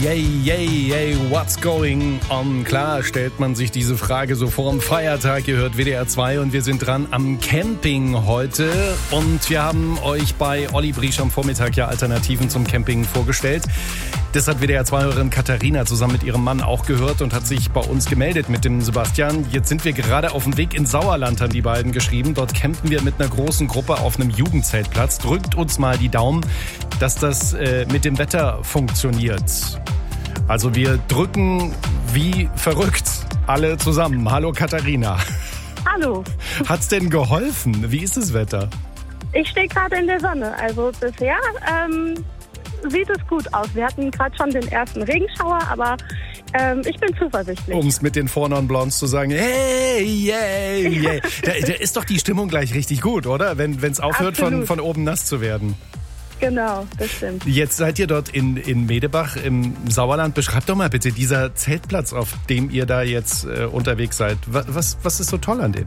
yay, what's going on? Klar stellt man sich diese Frage so vor dem Feiertag. Ihr hört WDR 2 und wir sind dran am Camping heute. Und wir haben euch bei Olli Briesch am Vormittag ja Alternativen zum Camping vorgestellt. Das hat WDR 2-Hörerin Katharina zusammen mit ihrem Mann auch gehört und hat sich bei uns gemeldet mit dem Sebastian. Jetzt sind wir gerade auf dem Weg in Sauerland, haben die beiden geschrieben. Dort campen wir mit einer großen Gruppe auf einem Jugendzeltplatz. Drückt uns mal die Daumen, dass das mit dem Wetter funktioniert. Also wir drücken wie verrückt alle zusammen. Hallo Katharina. Hallo. Hat's denn geholfen? Wie ist das Wetter? Ich stehe gerade in der Sonne. Also bisher sieht es gut aus. Wir hatten gerade schon den ersten Regenschauer, aber ich bin zuversichtlich. Um es mit den Four Non Blondes zu sagen, hey, yay. Da ist doch die Stimmung gleich richtig gut, oder? Wenn es aufhört, von oben nass zu werden. Genau, das stimmt. Jetzt seid ihr dort in Medebach im Sauerland. Beschreibt doch mal bitte dieser Zeltplatz, auf dem ihr da jetzt unterwegs seid. Was ist so toll an dem?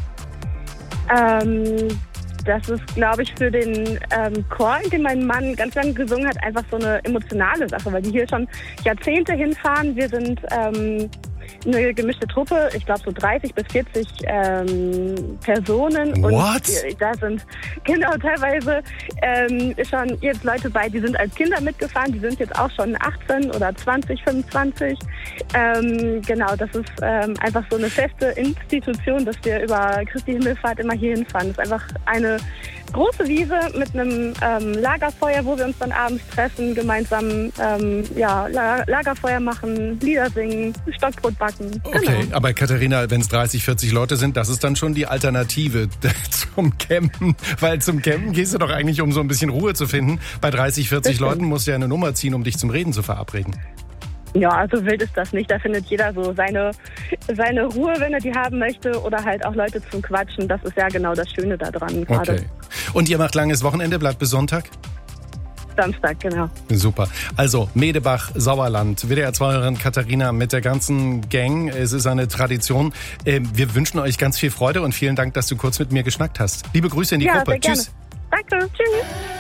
Das ist, glaube ich, für den Chor, in dem mein Mann ganz lange gesungen hat, einfach so eine emotionale Sache, weil die hier schon Jahrzehnte hinfahren. Wir sind eine gemischte Truppe, ich glaube so 30 bis 40 Personen. What? Und da sind genau teilweise schon jetzt Leute bei, die sind als Kinder mitgefahren, die sind jetzt auch schon 18 oder 20, 25. Genau, das ist einfach so eine feste Institution, dass wir über Christi Himmelfahrt immer hier hinfahren. Das ist einfach eine große Wiese mit einem Lagerfeuer, wo wir uns dann abends treffen, gemeinsam Lagerfeuer machen, Lieder singen, Stockbrot backen. Okay, genau. Aber Katharina, wenn es 30, 40 Leute sind, das ist dann schon die Alternative zum Campen. Weil zum Campen gehst du doch eigentlich, um so ein bisschen Ruhe zu finden. Bei 30, 40 Leuten musst du ja eine Nummer ziehen, um dich zum Reden zu verabreden. Ja, also wild ist das nicht. Da findet jeder so seine Ruhe, wenn er die haben möchte, oder halt auch Leute zum Quatschen. Das ist ja genau das Schöne da dran gerade. Okay. Und ihr macht langes Wochenende, bleibt bis Sonntag? Samstag, genau. Super. Also Medebach, Sauerland, WDR 2-Hörerin Katharina mit der ganzen Gang. Es ist eine Tradition. Wir wünschen euch ganz viel Freude und vielen Dank, dass du kurz mit mir geschnackt hast. Liebe Grüße in die Gruppe. Sehr gerne. Tschüss. Danke. Tschüss.